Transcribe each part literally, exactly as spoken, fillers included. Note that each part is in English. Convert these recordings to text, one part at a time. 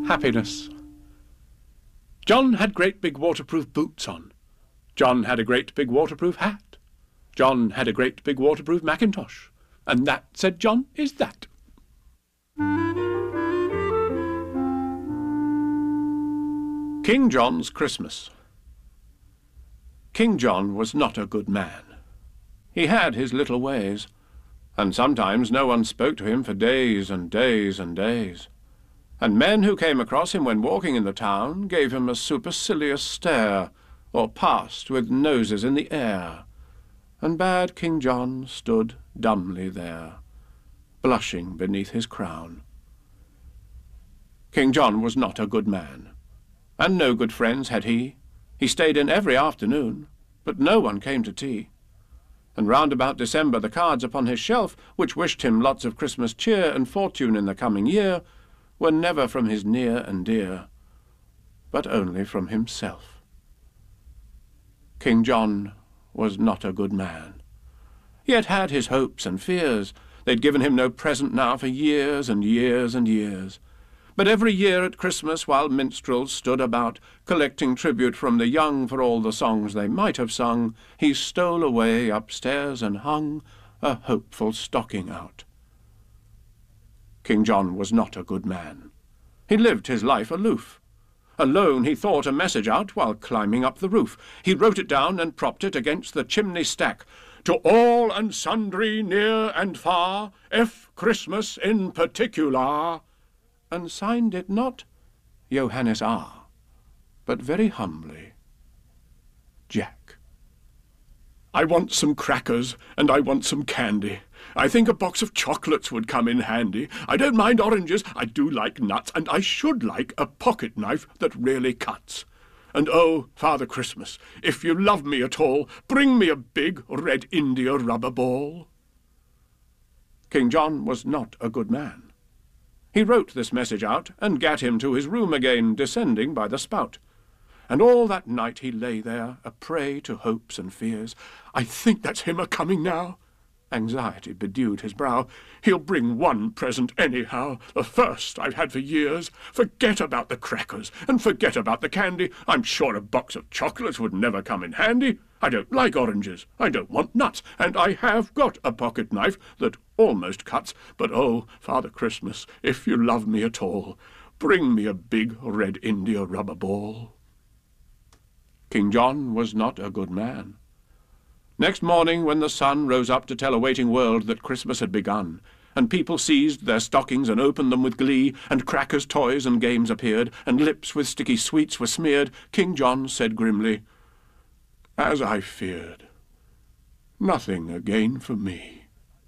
Happiness. John had great big waterproof boots on. John had a great big waterproof hat. John had a great big waterproof mackintosh. And that, said John, is that. King John's Christmas. King John was not a good man. He had his little ways, and sometimes no one spoke to him for days and days and days. And men who came across him when walking in the town gave him a supercilious stare, or passed with noses in the air, and bad King John stood dumbly there, blushing beneath his crown. King John was not a good man, and no good friends had he. He stayed in every afternoon, but no one came to tea. And round about December the cards upon his shelf, which wished him lots of Christmas cheer and fortune in the coming year, were never from his near and dear, but only from himself. King John was not a good man. He had had his hopes and fears. They'd given him no present now for years and years and years. But every year at Christmas, while minstrels stood about, collecting tribute from the young for all the songs they might have sung, he stole away upstairs and hung a hopeful stocking out. King John was not a good man. He lived his life aloof. Alone he thought a message out while climbing up the roof. He wrote it down and propped it against the chimney stack. To all and sundry near and far, F Christmas in particular, and signed it not Johannes R., but very humbly, Jack. I want some crackers, and I want some candy. I think a box of chocolates would come in handy. I don't mind oranges, I do like nuts, and I should like a pocket knife that really cuts. And oh, Father Christmas, if you love me at all, bring me a big red India rubber ball. King John was not a good man. He wrote this message out, and gat him to his room again, descending by the spout. And all that night he lay there, a prey to hopes and fears. I think that's him a-coming now. Anxiety bedewed his brow. He'll bring one present anyhow, the first I've had for years. Forget about the crackers, and forget about the candy. I'm sure a box of chocolates would never come in handy. I don't like oranges, I don't want nuts, and I have got a pocket knife that almost cuts. But oh, Father Christmas, if you love me at all, bring me a big red India rubber ball. King John was not a good man. Next morning, when the sun rose up to tell a waiting world that Christmas had begun, and people seized their stockings and opened them with glee, and crackers, toys, and games appeared, and lips with sticky sweets were smeared, King John said grimly, As I feared, nothing again for me.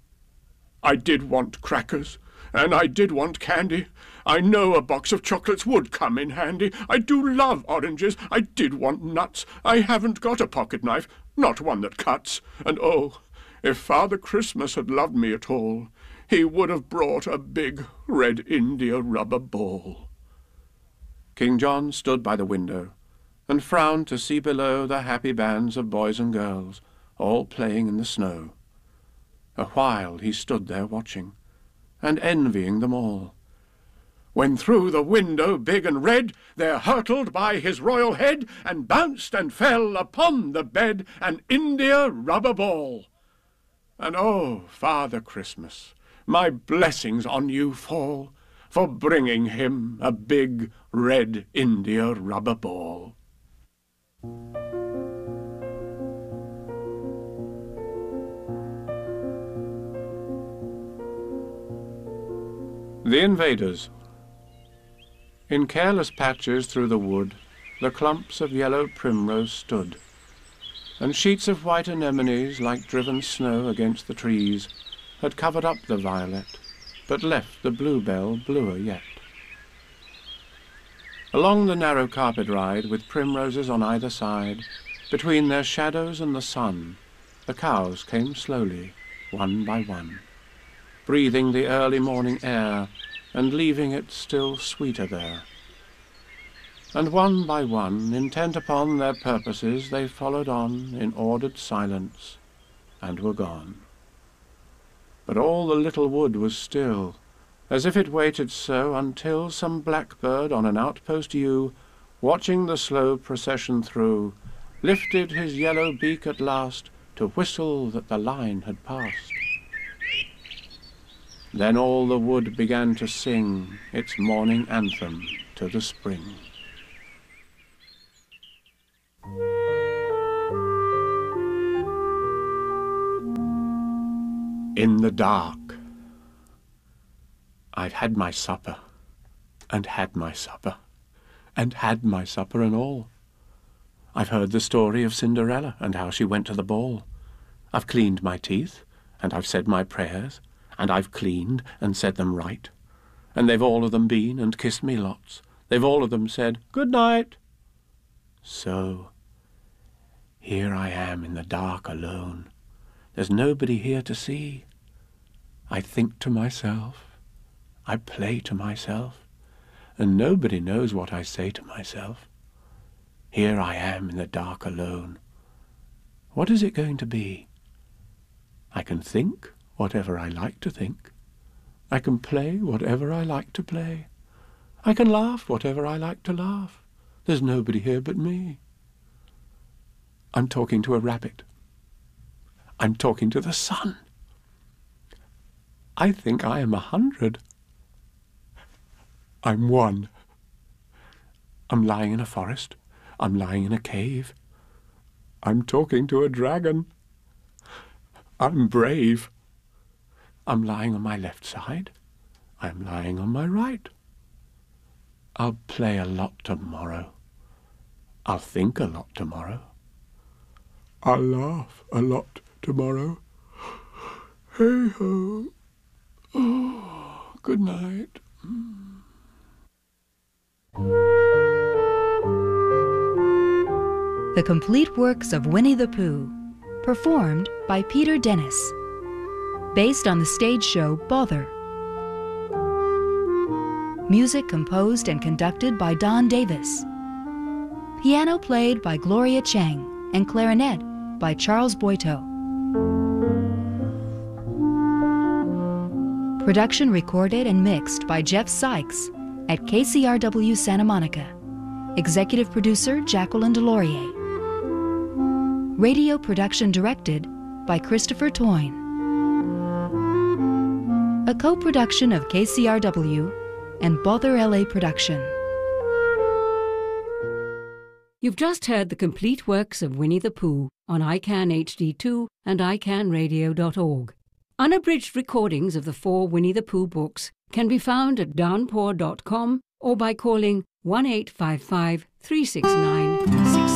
I did want crackers, and I did want candy. I know a box of chocolates would come in handy. I do love oranges. I did want nuts. I haven't got a pocket knife, not one that cuts. And oh, if Father Christmas had loved me at all, he would have brought a big red India rubber ball. King John stood by the window and frowned to see below the happy bands of boys and girls, all playing in the snow. A while he stood there watching, and envying them all, when through the window big and red there hurtled by his royal head, and bounced and fell upon the bed, an India rubber ball. And oh, Father Christmas, my blessings on you fall, for bringing him a big red India rubber ball. The Invaders. In careless patches through the wood, the clumps of yellow primrose stood, and sheets of white anemones, like driven snow against the trees, had covered up the violet, but left the bluebell bluer yet. Along the narrow carpet ride, with primroses on either side, between their shadows and the sun, the cows came slowly, one by one, breathing the early morning air, and leaving it still sweeter there. And one by one, intent upon their purposes, they followed on in ordered silence, and were gone. But all the little wood was still, as if it waited so until some blackbird on an outpost yew, watching the slow procession through, lifted his yellow beak at last to whistle that the line had passed. Then all the wood began to sing its morning anthem to the spring. In the dark. I've had my supper, and had my supper, and had my supper and all. I've heard the story of Cinderella and how she went to the ball. I've cleaned my teeth, and I've said my prayers, and I've cleaned and said them right. And they've all of them been and kissed me lots. They've all of them said, good night. So, here I am in the dark alone. There's nobody here to see. I think to myself. I play to myself, and nobody knows what I say to myself. Here I am in the dark alone. What is it going to be? I can think whatever I like to think. I can play whatever I like to play. I can laugh whatever I like to laugh. There's nobody here but me. I'm talking to a rabbit. I'm talking to the sun. I think I am a hundred. I'm one. I'm lying in a forest. I'm lying in a cave. I'm talking to a dragon. I'm brave. I'm lying on my left side. I'm lying on my right. I'll play a lot tomorrow. I'll think a lot tomorrow. I'll laugh a lot tomorrow. Hey-ho. Oh, good night. Mm. The Complete Works of Winnie the Pooh, performed by Peter Dennis, based on the stage show Bother. Music composed and conducted by Don Davis. Piano played by Gloria Chang and clarinet by Charles Boito. Production recorded and mixed by Jeff Sykes at K C R W Santa Monica. Executive producer Jacqueline Delorier. Radio production directed by Christopher Toyne. A co-production of K C R W and Bother L A Production. You've just heard the complete works of Winnie the Pooh on I CAN H D two and I can radio dot org. Unabridged recordings of the four Winnie the Pooh books can be found at downpour dot com or by calling one eight five five, three six nine, six